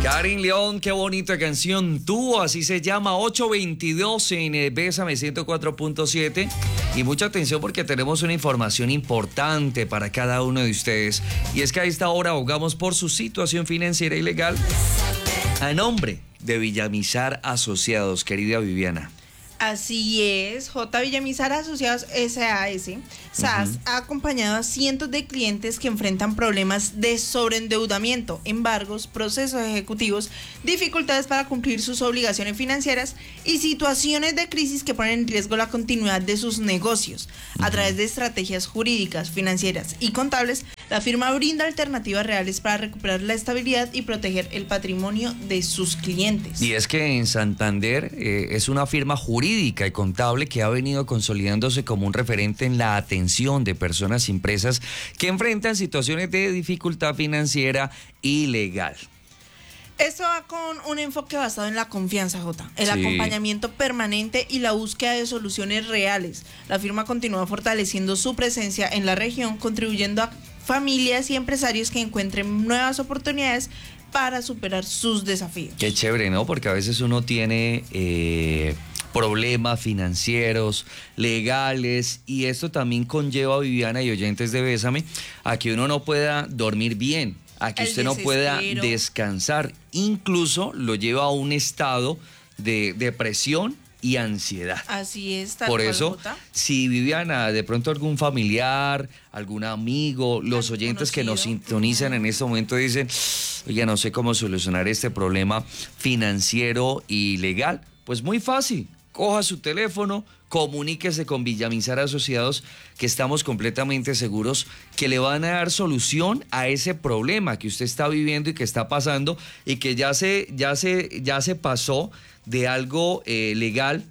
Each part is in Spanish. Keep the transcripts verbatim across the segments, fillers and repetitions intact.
Karin León, qué bonita canción tuvo, así se llama, ocho veintidós en eh, Bésame ciento cuatro punto siete. Y mucha atención porque tenemos una información importante para cada uno de ustedes. Y es que a esta hora abogamos por su situación financiera y legal a nombre de Villamizar Asociados, querida Viviana. Así es, J. Villamizar Asociados S A S, S A S, uh-huh. ha acompañado a cientos de clientes que enfrentan problemas de sobreendeudamiento, embargos, procesos ejecutivos, dificultades para cumplir sus obligaciones financieras y situaciones de crisis que ponen en riesgo la continuidad de sus negocios. Uh-huh. A través de estrategias jurídicas, financieras y contables, la firma brinda alternativas reales para recuperar la estabilidad y proteger el patrimonio de sus clientes. Y es que en Santander eh, es una firma jurídica y contable que ha venido consolidándose como un referente en la atención de personas y empresas que enfrentan situaciones de dificultad financiera y legal. Esto va con un enfoque basado en la confianza, Jota, el sí. acompañamiento permanente y la búsqueda de soluciones reales. La firma continúa fortaleciendo su presencia en la región, contribuyendo a familias y empresarios que encuentren nuevas oportunidades para superar sus desafíos. Qué chévere, ¿no? Porque a veces uno tiene eh, problemas financieros, legales, y esto también conlleva, Viviana y oyentes de Bésame, a que uno no pueda dormir bien, a que El usted no desespero. pueda descansar. Incluso lo lleva a un estado de depresión y ansiedad. Así es, tal Por cual, eso, Jota. si Viviana, de pronto algún familiar, algún amigo, los Algún oyentes que nos conocido. sintonizan Uh-huh. en este momento dicen, oye, no sé cómo solucionar este problema financiero y legal, pues muy fácil, coja su teléfono, comuníquese con Villamizar Asociados, que estamos completamente seguros que le van a dar solución a ese problema que usted está viviendo y que está pasando y que ya se, ya se, ya se pasó de algo eh, legal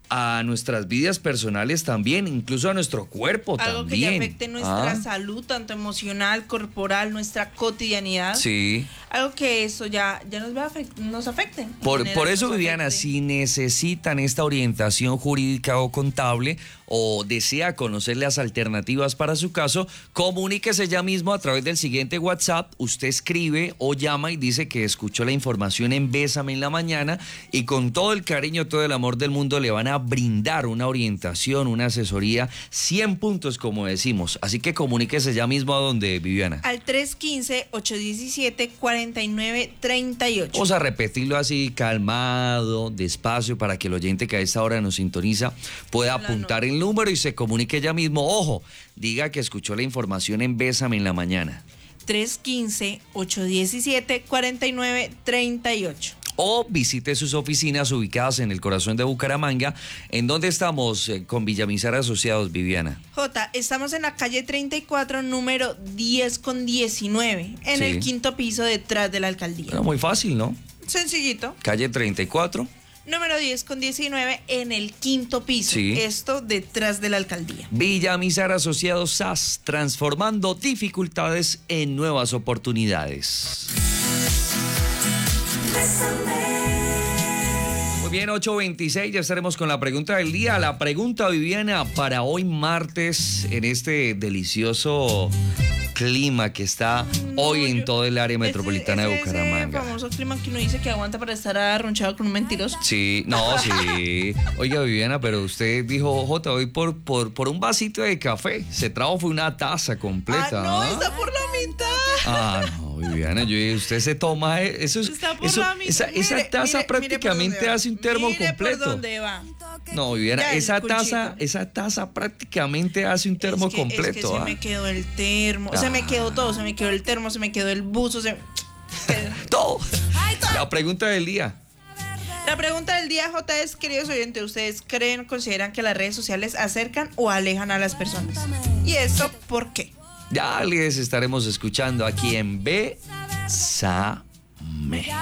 a nuestras vidas personales también, incluso a nuestro cuerpo Algo también. que ya afecte nuestra ah. salud, tanto emocional, corporal, nuestra cotidianidad. Sí. Algo que eso ya, ya nos, va a afect- nos afecte. Por, por eso, nos Viviana, afecte. si necesitan esta orientación jurídica o contable o desea conocer las alternativas para su caso, comuníquese ya mismo a través del siguiente WhatsApp. Usted escribe o llama y dice que escuchó la información en Bésame en la mañana y con todo el cariño, todo el amor del mundo le van a brindar una orientación, una asesoría, cien puntos como decimos. Así que comuníquese ya mismo a donde, Viviana. Al tres uno cinco, ocho uno siete, cuatro nueve tres ocho. Vamos a repetirlo así, calmado, despacio, para que el oyente que a esta hora nos sintoniza pueda Hola, apuntar no. el número y se comunique ya mismo. Ojo, diga que escuchó la información en Bésame en la mañana. tres uno cinco, ocho uno siete, cuatro nueve tres ocho. O visite sus oficinas ubicadas en el corazón de Bucaramanga. ¿En dónde estamos eh, con Villamizar Asociados, Viviana? Jota, estamos en la calle treinta y cuatro, número diez con diecinueve, en Sí. el quinto piso detrás de la alcaldía. Bueno, muy fácil, ¿no? Sencillito. Calle treinta y cuatro. Número diez con diecinueve, en el quinto piso. Sí. Esto detrás de la alcaldía. Villamizar Asociados S A S, transformando dificultades en nuevas oportunidades. Muy bien, ocho veintiséis, ya estaremos con la pregunta del día. La pregunta, Viviana, para hoy martes, en este delicioso clima que está No, hoy en yo- todo el área ese- metropolitana ese- de Bucaramanga. Ese famoso clima que uno dice que aguanta para estar arronchado con un mentiroso. Sí, no, sí. Oiga, Viviana, pero usted dijo, Jota, hoy por, por, por un vasito de café. Se trajo fue una taza completa. Ah, no, ¿ah? está por la mitad. Ah, no, Viviana, yo, usted se toma eso, es- Está por eso la mitad. esa, esa Mire, taza mire, mire por prácticamente dónde va. hace un termo Mire completo. por dónde va. No, Viviana, Ya, el esa cuchito. taza, esa taza prácticamente hace un termo es que, completo. Es que se ¿ah? me quedó el termo, se me Ah. quedó todo, se me quedó el termo, se me quedó el buzo, se... Todo. La pregunta del día. La pregunta del día, J, es, queridos oyentes, ¿ustedes creen o consideran que las redes sociales acercan o alejan a las personas? ¿Y esto por qué? Ya les estaremos escuchando aquí en Bésame.